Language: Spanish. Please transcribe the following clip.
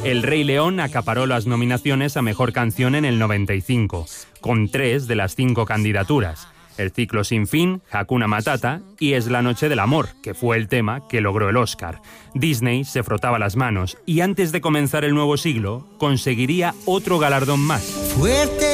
El Rey León acaparó las nominaciones a Mejor Canción en el 95, con 3 de las 5 candidaturas. El ciclo sin fin, Hakuna Matata y Es la noche del amor, que fue el tema que logró el Oscar. Disney se frotaba las manos y antes de comenzar el nuevo siglo conseguiría otro galardón más. Fuerte